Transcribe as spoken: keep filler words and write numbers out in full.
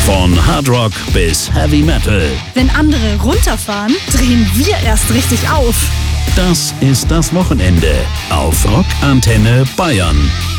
Von Hard Rock bis Heavy Metal. Wenn andere runterfahren, drehen wir erst richtig auf. Das ist das Wochenende auf Rock Antenne Bayern.